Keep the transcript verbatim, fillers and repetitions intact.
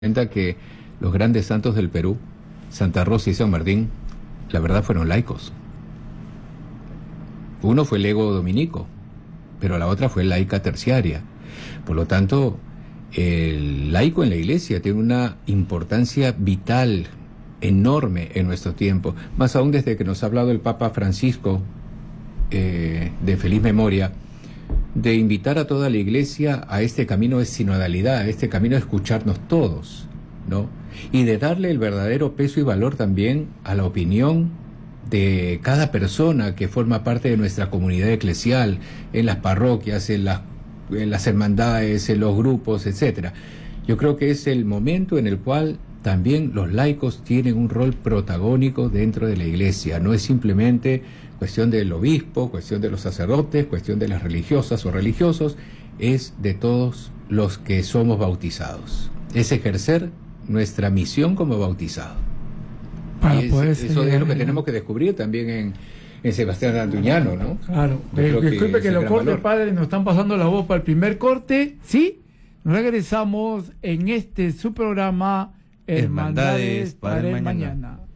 cuenta que los grandes santos del Perú, Santa Rosa y San Martín, la verdad fueron laicos. Uno fue lego dominico, pero la otra fue laica terciaria. Por lo tanto, el laico en la iglesia tiene una importancia vital, enorme en nuestro tiempo, más aún desde que nos ha hablado el Papa Francisco, eh, de feliz memoria, de invitar a toda la iglesia a este camino de sinodalidad, a este camino de escucharnos todos, ¿no? Y de darle el verdadero peso y valor también a la opinión de cada persona que forma parte de nuestra comunidad eclesial, en las parroquias, en las, en las hermandades, en los grupos, etcétera. Yo creo que es el momento en el cual también los laicos tienen un rol protagónico dentro de la iglesia. No es simplemente cuestión del obispo, cuestión de los sacerdotes, cuestión de las religiosas o religiosos, es de todos los que somos bautizados. Es ejercer nuestra misión como bautizados. Para y poder es, eso es lo que tenemos que descubrir también en, en Sebastián Antuñano, ¿no? Claro. Eh, disculpe que, que lo corte, valor. Padre, nos están pasando la voz para el primer corte, ¿sí? Regresamos en este su programa Hermandades, Hermandades para, para el mañana. mañana.